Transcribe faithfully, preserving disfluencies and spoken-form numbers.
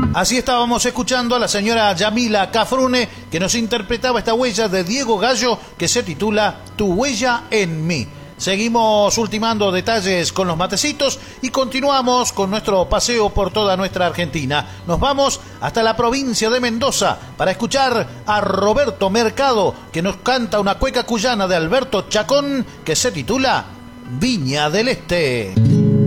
Así estábamos escuchando a la señora Yamila Cafrune, que nos interpretaba esta huella de Diego Gallo, que se titula Tu huella en mí. Seguimos ultimando detalles con los matecitos y continuamos con nuestro paseo por toda nuestra Argentina. Nos vamos hasta la provincia de Mendoza para escuchar a Roberto Mercado, que nos canta una cueca cuyana de Alberto Chacón que se titula Viña del Este.